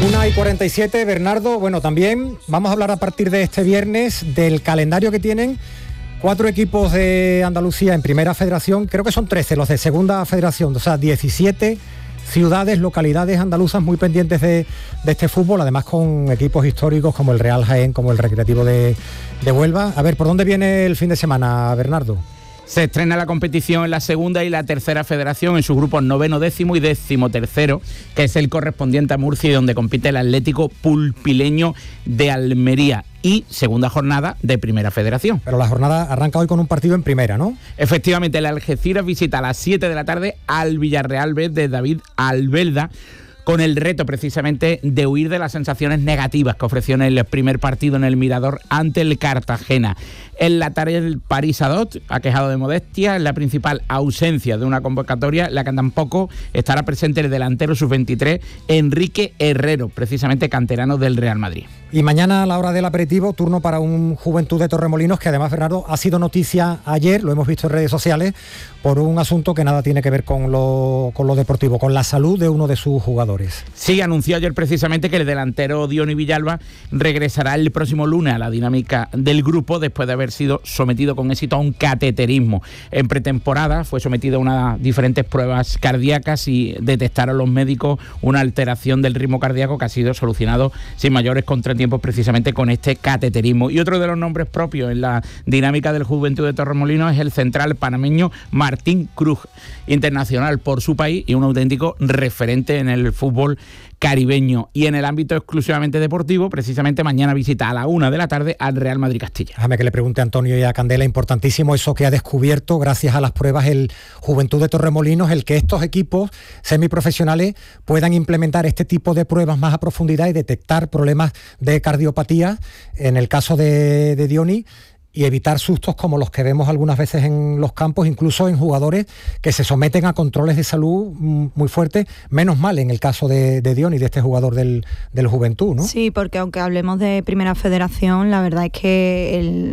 1:47, Bernardo. Bueno, también vamos a hablar a partir de este viernes del calendario que tienen 4 equipos de Andalucía en Primera Federación. Creo que son 13 los de Segunda Federación, o sea, 17 ciudades, localidades andaluzas muy pendientes de este fútbol, además con equipos históricos como el Real Jaén, como el Recreativo de Huelva. A ver, ¿por dónde viene el fin de semana, Bernardo? Se estrena la competición en la segunda y la tercera federación en sus grupos 9º, 10º y 13º, que es el correspondiente a Murcia y donde compite el Atlético Pulpileño de Almería. Y segunda jornada de Primera Federación. Pero la jornada arranca hoy con un partido en Primera, ¿no? Efectivamente, el Algeciras visita a las 7 de la tarde al Villarreal B de David Albelda, con el reto precisamente de huir de las sensaciones negativas que ofreció en el primer partido en el Mirador ante el Cartagena. En la tarea del Paris Adot, aquejado de modestia, es la principal ausencia de una convocatoria, la que tampoco estará presente el delantero sub-23 Enrique Herrero, precisamente canterano del Real Madrid. Y mañana a la hora del aperitivo, turno para un Juventud de Torremolinos, que además, Bernardo, ha sido noticia ayer, lo hemos visto en redes sociales, por un asunto que nada tiene que ver con lo deportivo, con la salud de uno de sus jugadores. Sí, anunció ayer precisamente que el delantero Diony Villalba regresará el próximo lunes a la dinámica del grupo después de haber sido sometido con éxito a un cateterismo. En pretemporada fue sometido a unas diferentes pruebas cardíacas y detectaron los médicos una alteración del ritmo cardíaco que ha sido solucionado sin mayores contratiempos precisamente con este cateterismo. Y otro de los nombres propios en la dinámica del Juventud de Torremolinos es el central panameño Martín Cruz, internacional por su país y un auténtico referente en el fútbol caribeño. Y en el ámbito exclusivamente deportivo, precisamente mañana visita a la 1 de la tarde al Real Madrid Castilla. Déjame que le pregunte a Antonio y a Candela, importantísimo eso que ha descubierto gracias a las pruebas el Juventud de Torremolinos, el que estos equipos semiprofesionales puedan implementar este tipo de pruebas más a profundidad y detectar problemas de cardiopatía, en el caso de Diony, y evitar sustos como los que vemos algunas veces en los campos, incluso en jugadores que se someten a controles de salud muy fuertes, menos mal en el caso de Diony, de este jugador del Juventud, ¿no? Sí, porque aunque hablemos de Primera Federación, la verdad es que